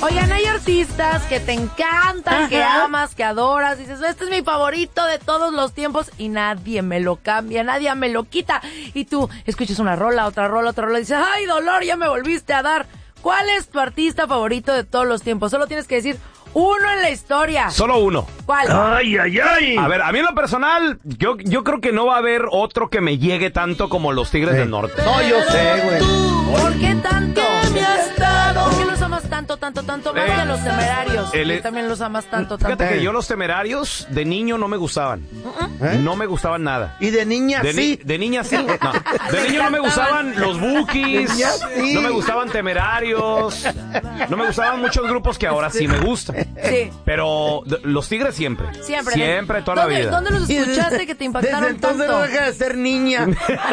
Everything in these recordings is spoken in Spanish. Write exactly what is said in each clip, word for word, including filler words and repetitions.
Oigan, hay artistas que te encantan, ajá, que amas, que adoras. Dices, este es mi favorito de todos los tiempos y nadie me lo cambia, nadie me lo quita. Y tú escuchas una rola, otra rola, otra rola y dices, ay, dolor, ya me volviste a dar. ¿Cuál es tu artista favorito de todos los tiempos? Solo tienes que decir uno en la historia. Solo uno. ¿Cuál? Ay, ay, ay. A ver, a mí en lo personal, yo, yo creo que no va a haber otro que me llegue tanto como los Tigres sí. del Norte. No, yo sé, güey. ¿Por qué tanto? ¿Por qué los amas tanto, tanto, tanto? Más eh, que los Temerarios. El, y también los amas tanto, tanto. Fíjate que yo los Temerarios de niño no me gustaban. Uh-uh. ¿Eh? No me gustaban nada. ¿Y de niña de sí? Ni, de niña sí. No. De niño no me gustaban los Bukis. Sí. No me gustaban Temerarios. No me gustaban muchos grupos que ahora sí me gustan. Sí. Pero d- los Tigres siempre. Siempre. Siempre, toda la vida. ¿Dónde los escuchaste que te impactaron desde entonces tanto? No deja de ser niña.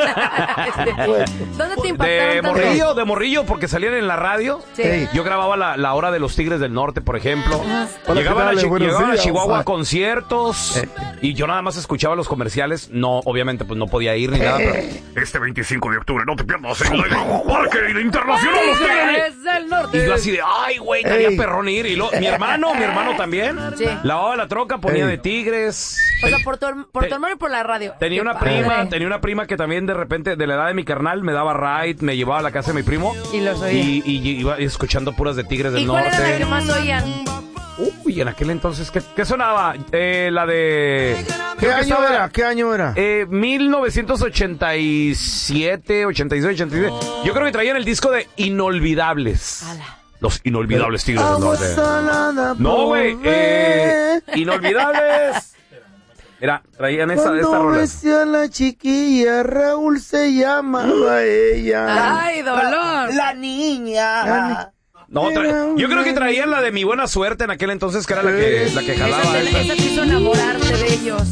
¿Dónde te impactaron de tanto? morrillo, de morrillo, porque salían en la radio. Sí. Yo grababa la, la hora de los Tigres del Norte, por ejemplo. Hola, llegaban, a, Chi- llegaban a Chihuahua a conciertos eh. y yo nada más escuchaba los comerciales. No, obviamente, pues no podía ir ni nada. Pero este veinticinco de octubre, no te pierdas en el Parque Internacional Los Tigres del Norte. Y yo así de, ay, güey, tenía perrón ir. Y lo, mi hermano, mi hermano también. Sí. Lavaba la troca, ponía Ey. de Tigres. O sea, por tu, por tu hermano y por la radio. Tenía una padre. prima, tenía una prima que también de repente, de la edad de mi carnal, me daba ride, me llevaba a la casa de mi primo. Y los oía. Y, y, y iba escuchando puras de Tigres del ¿Y cuál Norte. era la que más oían? Uy, en aquel entonces, ¿qué, qué sonaba? Eh, la de... ¿Qué año estaba, era? ¿Qué año era? Eh, mil novecientos ochenta y siete, ochenta y seis, ochenta y siete. Yo creo que traían el disco de Inolvidables. Ala. Los Inolvidables Tigres del Norte. No, güey. Eh, Inolvidables. Mira, traían esa, esta rola. Cuando besé a la chiquilla, Raúl se llamaba ella. ¡Ay, dolor! La, la niña. La ni- No, tra- yo creo que traían la de Mi Buena Suerte en aquel entonces, que era la que, la que jalaba. Esa, esa te hizo enamorarte de ellos.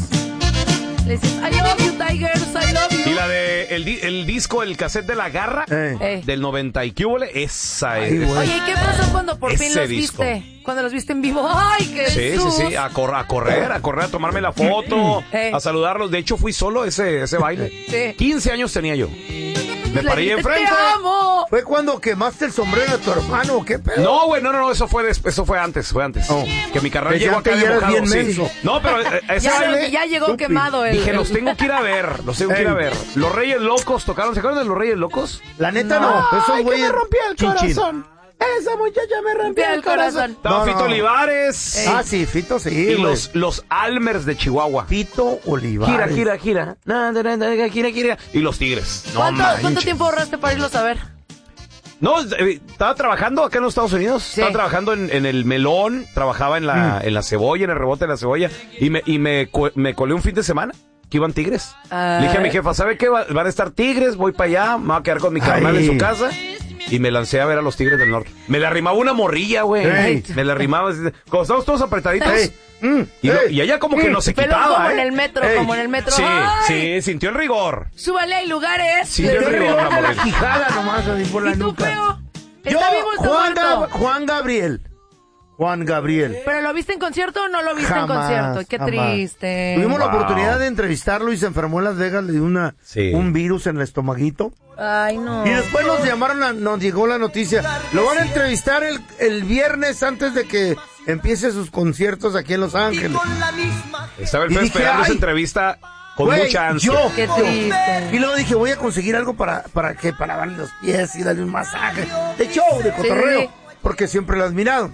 Le dices, I love you, Tigers, I love you. Y la de el, el disco, el cassette de La Garra, eh. del noventa y qué húbole, esa es. Oye, ¿y qué pasó cuando por Ese fin los disco. viste? Cuando los viste en vivo. ¡Ay, qué Sí, sus! sí, sí, a, cor- a correr, a correr, a tomarme la foto, eh. a saludarlos. De hecho, fui solo ese, ese baile. Sí. quince años tenía yo. Me Le paré dijiste, enfrente. ¡te amo! ¿Fue cuando quemaste el sombrero de tu hermano? ¿Qué pedo? No, güey, no, no, no, eso fue des- eso fue antes, fue antes. Oh. Que mi carnal Pues llegó ya acá te de llevas mojado, bien sí. menso. No, pero eh, ese Ya, baile... ya llegó Tupi. quemado el... Dije, el- los tengo que ir a ver, los tengo que ir a Ey. ver. Los Reyes Locos tocaron, ¿se acuerdan de los Reyes Locos? La neta No. no. Esos Ay, que güeyes. me rompía el chin, chin. corazón. Esa muchacha me rompía el corazón. Estaba No, Fito no. Olivares. Ey. Ah, sí, Fito sí, Y güey. los, los Almers de Chihuahua. Fito Olivares. Gira, gira, gira. Na, na, na, na, gira, gira. Y los Tigres. No ¿Cuánto, manches. ¿Cuánto tiempo ahorraste para irlos a ver? No, eh, estaba trabajando acá en los Estados Unidos. Sí. Estaba trabajando en, en el melón. Trabajaba en la, Mm. en la cebolla, en el rebote de la cebolla. Y me, y me, co- me colé un fin de semana que iban Tigres. Ah. Le dije a mi jefa, ¿sabe qué? Va- Van a estar Tigres, voy para allá, me voy a quedar con mi carnal Ay. en su casa. Y me lancé a ver a los Tigres del Norte. Me le arrimaba una morrilla, güey. Ey. Me le arrimaba. así de- Como estamos todos apretaditos. Ey. Mm. Y, lo- Ey. y ella como que no se Pero quitaba, como ¿eh? en el metro, Ey. como en el metro. Sí, ¡Ay! sí, sintió el rigor. Súbale, hay lugares. Sí, Yo yo le rigor, rebota la la morena. quijada nomás así por la ¿Y tú, nuca. feo? Yo, ¿Está vivo o está Juan, muerto? Gab- Juan Gabriel. Juan Gabriel. ¿Pero lo viste en concierto o no lo viste Jamás, en concierto? Qué jamás. triste. Tuvimos la Wow. oportunidad de entrevistarlo y se enfermó en Las Vegas, le dio una, Sí. un virus en el estomaguito. Ay, no. Y después nos llamaron, a- nos llegó la noticia. Lo van a entrevistar el, el viernes antes de que empiece sus conciertos aquí en Los Ángeles. Estaba el Y feo dije, esperando esa ay, entrevista con Güey, mucha ansia. yo, Qué yo. triste. Y luego dije, voy a conseguir algo para, para que, para darle los pies y darle un masaje. De show, de cotorreo. Sí. Porque siempre lo he admirado.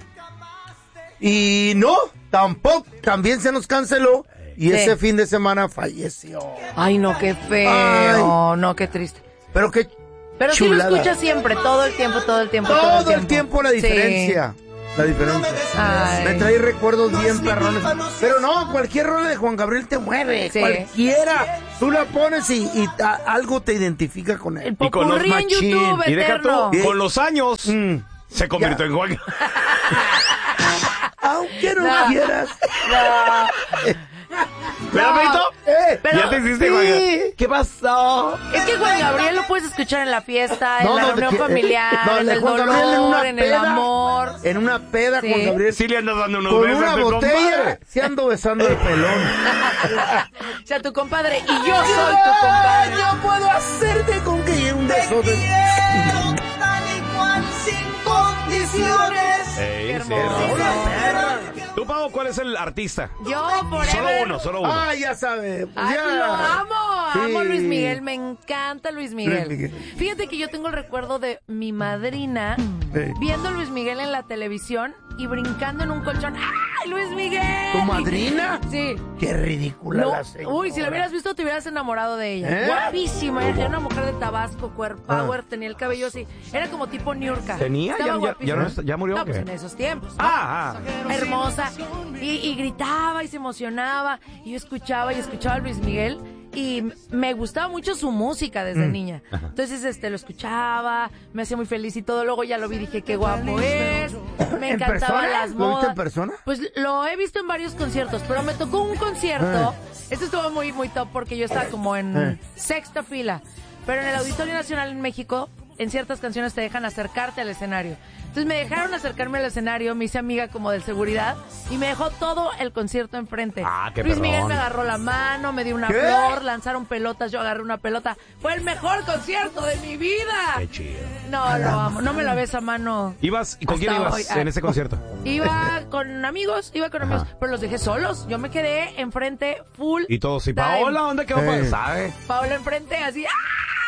Y no, tampoco, también se nos canceló. Y Sí. ese fin de semana falleció. Ay, no, qué feo. Ay. No, qué triste. Pero qué Pero sí chulada. lo escuchas siempre, todo el tiempo, todo el tiempo. Todo el tiempo la Sí. diferencia. La diferencia. Ay. Me trae recuerdos bien perrones. Pero no, cualquier rola de Juan Gabriel te mueve. Sí. Cualquiera. Tú la pones y, y ta- algo te identifica con él. El Y con los popurrí en machín. YouTube, Y deja eterno. tú, con los años Mm. se convirtió Ya. en Juan. Aunque no, No. quieras. ¿Verdad, Feito? Eh, Pero- Ya te hiciste, sí. Juan. ¿Qué pasó? Es que Juan Gabriel lo puedes escuchar en la fiesta, en No, la no, reunión de que- familiar, no, en de el Juan dolor, Gabriel en una en el peda. amor. En una peda, Sí. Juan Gabriel. Sí le andas dando unos Con besos, una mi botella compadre. se ando besando el pelón. O sea, tu compadre y yo soy tu compadre. Yo puedo hacerte con que un beso de... Qué hermoso. ¿Tú, Pau, cuál es el artista? Yo, por Solo uno, solo uno. Ah, ya sabe. Ay, ya. lo amo, Sí. amo a Luis Miguel, me encanta Luis Miguel. Luis Miguel. Fíjate que yo tengo el recuerdo de mi madrina Sí. viendo a Luis Miguel en la televisión y brincando en un colchón. ¡Ay, Luis Miguel! ¿Tu madrina? Sí. Qué ridícula No, la señora. uy, si la hubieras visto te hubieras enamorado de ella. ¿Eh? Guapísima, era una mujer de Tabasco, cuerpo, Ah. power, tenía el cabello así. Era como tipo Niurka. ¿Tenía? Estaba ¿Ya, ya, ya, guapísima. no está- ya murió No, o qué? pues en esos tiempos. ¿no? Ah, ah. Hermosa. Y, y gritaba y se emocionaba. Y yo escuchaba y escuchaba a Luis Miguel. Y me gustaba mucho su música desde Mm. niña. Entonces, este, lo escuchaba, me hacía muy feliz y todo. Luego ya lo vi, dije, qué guapo es. Me ¿En encantaban persona? las ¿Lo modas. viste en persona? Pues lo he visto en varios conciertos, pero me tocó un concierto. Ah. Este estuvo muy, muy top porque yo estaba como en Eh. sexta fila. Pero en el Auditorio Nacional en México, en ciertas canciones te dejan acercarte al escenario. Entonces me dejaron acercarme al escenario, me hice amiga como de seguridad y me dejó todo el concierto enfrente. Ah, qué Luis Miguel perrón. me agarró la mano, me dio una ¿Qué? flor, lanzaron pelotas, yo agarré una pelota. Fue el mejor concierto de mi vida. Qué chido. No, lo amo. No me la ves a mano. ¿Ibas? ¿Y con quién Hasta ibas hoy. Ah. en ese concierto? Iba con amigos, iba con amigos, Ajá. pero los dejé solos. Yo me quedé enfrente full. Y todos, ¿y time. Paola dónde quedó? Eh. ¿Sabe? Paola enfrente, así. ¡Ah!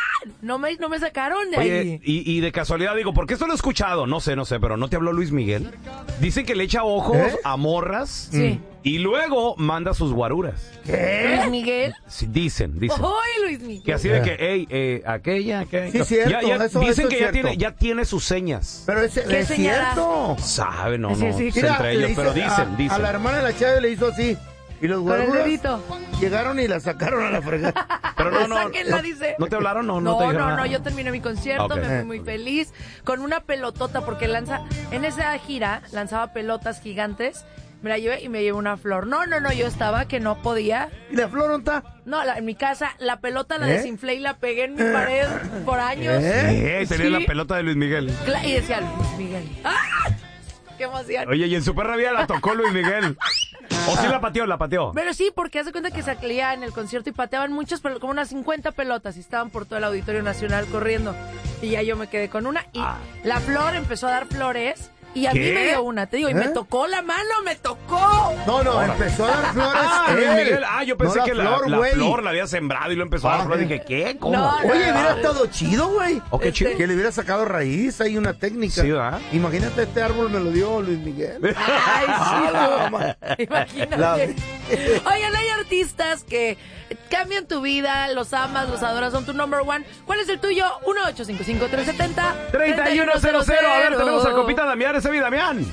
No me, no me sacaron de Oye, ahí. y, y de casualidad digo, porque esto lo he escuchado, no sé, no sé, pero ¿no te habló Luis Miguel? Dicen que le echa ojos ¿Eh? a morras Sí. y luego manda sus guaruras. Luis Miguel. Sí, dicen, dicen. ¡Ay, Luis Miguel! Que así de que, hey, eh, aquella, aquella. Sí, cierto, Ya- ya- eso- dicen eso que es ya cierto. tiene, ya tiene sus señas. Pero es, ¿Qué es señala? cierto. Sabe, no, Sí, no. sí. es Mira, entre le ellos, hizo- pero dicen, a, dicen. a la hermana de la Chávez le hizo así. Y los Con el guaruras dedito. llegaron y la sacaron a la fregada. Pero no, no, Sáquenla, no, dice. ¿no te hablaron? No, no, No, te no, dijeron no, nada. yo terminé mi concierto, Ok. me fui Eh. muy feliz, con una pelotota, porque lanza, en esa gira lanzaba pelotas gigantes, me la llevé y me llevé una flor. No, no, no, yo estaba que no podía. ¿Y la flor dónde está? No, la- en mi casa, la pelota la ¿Eh? desinflé y la pegué en mi pared por años. ¿Eh? Eh, tenía Sí. la pelota de Luis Miguel. Cla- Y decía Luis Miguel. ¡Ah! ¡Qué emoción! Oye, y en su perra vida la tocó Luis Miguel. O sí la pateó, la pateó. Pero sí, porque hace cuenta que salía en el concierto y pateaban muchas, pero como unas cincuenta pelotas y estaban por todo el Auditorio Nacional corriendo. Y ya yo me quedé con una y Ah. la flor empezó a dar flores y a ¿Qué? mí me dio una, te digo, y ¿Eh? me tocó la mano, me tocó. No, no, Órale. empezó a dar flores. Ah, Luis él. Miguel. Ah, yo pensé No que la, flor, la güey. flor la había sembrado y lo empezó a dar Ah, flor. ¿qué? Dije, ¿qué? ¿Cómo? No, no. Oye, hubiera estado chido, güey. Oh, qué chido. Que le hubiera sacado raíz, hay una técnica. Sí, ¿verdad? Imagínate, este árbol me lo dio Luis Miguel. Ay, sí, Ah, no. ma- Imagínate. La- Oigan, hay artistas que cambian tu vida, los amas, los adoras, son tu number one. ¿Cuál es el tuyo? uno ocho cinco cinco, tres siete cero, treinta y uno cero cero. A ver, tenemos al compita Damián. Ese mi Damián.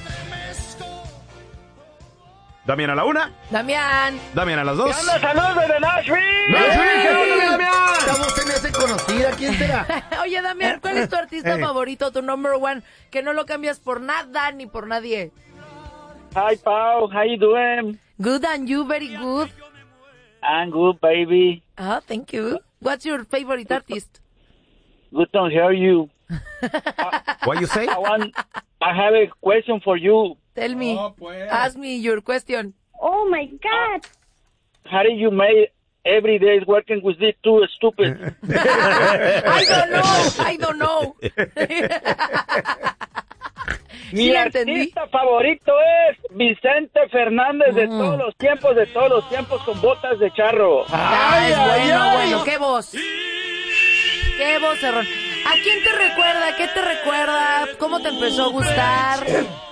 Damián a la una. Damián. Damián a las dos. ¡Saludos desde Nashville! ¡Nashville! ¿Qué onda, mi Damián? Estamos en ese conocida, ¿quién será? Oye, Damián, ¿cuál es tu artista Eh. favorito, tu number one, que no lo cambias por nada ni por nadie? Hi, Pau. How you doing? Good and you, very good. I'm good, baby. Oh, thank you. What's your favorite artist? Good to hear you. What you say? I want. I have a question for you. Tell me. Ask me your question. Oh my God. How did you make every day working with these two stupid? I don't know. I don't know. Mi Sí, entendí. artista favorito es Vicente Fernández de Mm. todos los tiempos, de todos los tiempos con botas de charro. Ah, es ay, bueno, ay. bueno. ¿Qué voz? ¿Qué voz, Cerrón? ¿A quién te recuerda? ¿Qué te recuerda? ¿Cómo te empezó a gustar?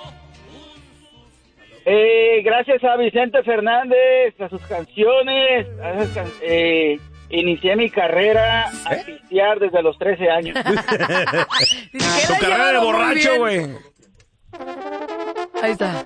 Eh, gracias a Vicente Fernández, a sus canciones, a esas can- eh, inicié mi carrera a pistear desde los trece años. Dice que Tu la ha carrera de llevado muy borracho, bien. güey. Ahí está.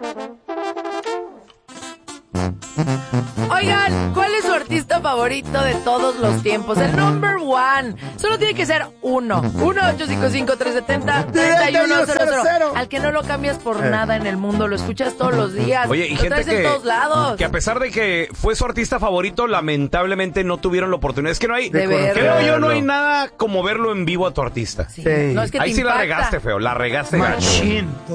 Oigan, ¿cuál es su artista favorito de todos los tiempos? El number one. Solo tiene que ser uno. uno ocho cinco cinco, tres siete cero, tres uno cero cero. Al que no lo cambias por nada en el mundo. Lo escuchas todos los días. Oye, y lo gente traes que, en todos lados. que a pesar de que fue su artista favorito, lamentablemente no tuvieron la oportunidad. Es que no hay, De verlo. creo yo, no hay nada como verlo en vivo a tu artista. Sí. Sí. No, es que Ahí te sí la impacta. regaste, feo, la regaste gacho. Machín.